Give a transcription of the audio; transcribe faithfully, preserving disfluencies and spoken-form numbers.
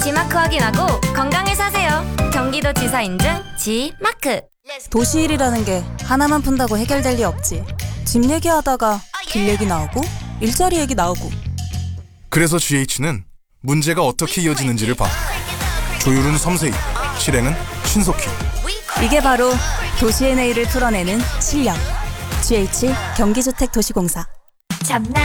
지마크 확인하고 건강을 사세요. 경기도지사 인증 지마크. 도시일이라는 게 하나만 푼다고 해결될 리 없지. 집 얘기하다가 길 얘기 나오고 일자리 얘기 나오고. 그래서 지에이치는 문제가 어떻게 이어지는지를 봐. 조율은 섬세히, 실행은 신속히. 이게 바로 도시 엔에이를 풀어내는 실력. 지에이치 경기주택도시공사. 잡나